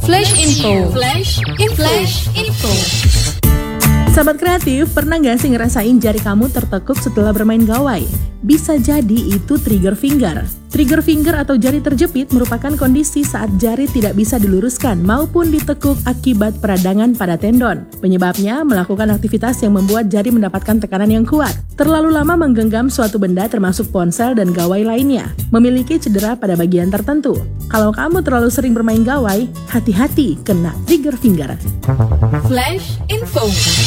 Flash Info. Flash Info. Flash Info. Sahabat kreatif, pernah nggak sih ngerasain jari kamu tertekuk setelah bermain gawai? Bisa jadi itu trigger finger. Trigger finger atau jari terjepit merupakan kondisi saat jari tidak bisa diluruskan maupun ditekuk akibat peradangan pada tendon. Penyebabnya melakukan aktivitas yang membuat jari mendapatkan tekanan yang kuat. Terlalu lama menggenggam suatu benda termasuk ponsel dan gawai lainnya. Memiliki cedera pada bagian tertentu. Kalau kamu terlalu sering bermain gawai, hati-hati kena trigger finger. Flash Info.